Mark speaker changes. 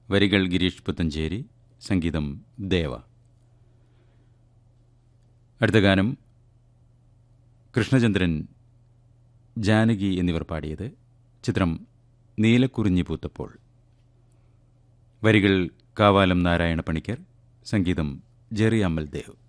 Speaker 1: വരികൾ ഗിരീഷ് പുത്തഞ്ചേരി, സംഗീതം ദേവ. അടുത്ത ഗാനം കൃഷ്ണചന്ദ്രൻ, ജാനകി എന്നിവർ പാടിയത്. ചിത്രം നീലക്കുറിഞ്ഞി പൂത്തപ്പോൾ. വരികൾ കാവാലം നാരായണ പണിക്കർ, സംഗീതം ജെറി അമൽദേവ്.